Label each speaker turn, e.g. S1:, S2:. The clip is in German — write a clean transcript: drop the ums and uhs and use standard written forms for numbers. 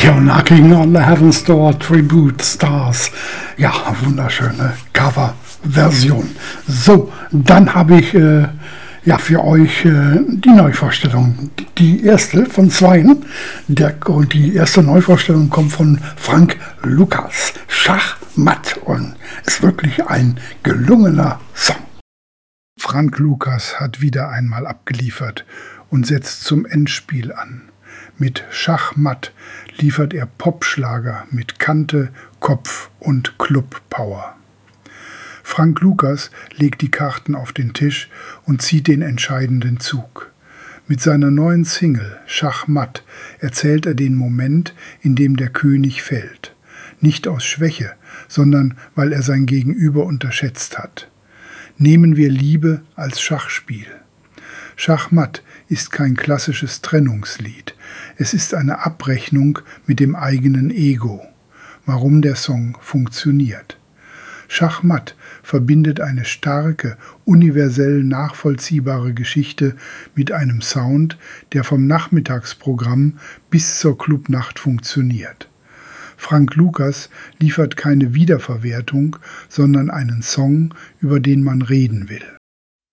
S1: Knocking on the Heaven's Door Tribute Stars. Ja, wunderschöne Coverversion. So, dann habe ich für euch die Neuvorstellung. Die erste von zweien. Die erste Neuvorstellung kommt von Frank Lucas. Schachmatt. Und ist wirklich ein gelungener Song.
S2: Frank Lucas hat wieder einmal abgeliefert und setzt zum Endspiel an. Mit Schachmatt liefert er Popschlager mit Kante, Kopf und Club-Power. Frank Lucas legt die Karten auf den Tisch und zieht den entscheidenden Zug. Mit seiner neuen Single Schachmatt erzählt er den Moment, in dem der König fällt. Nicht aus Schwäche, sondern weil er sein Gegenüber unterschätzt hat. Nehmen wir Liebe als Schachspiel. Schachmatt ist kein klassisches Trennungslied. Es ist eine Abrechnung mit dem eigenen Ego. Warum der Song funktioniert. Schachmatt verbindet eine starke, universell nachvollziehbare Geschichte mit einem Sound, der vom Nachmittagsprogramm bis zur Clubnacht funktioniert. Frank Lucas liefert keine Wiederverwertung, sondern einen Song, über den man reden will.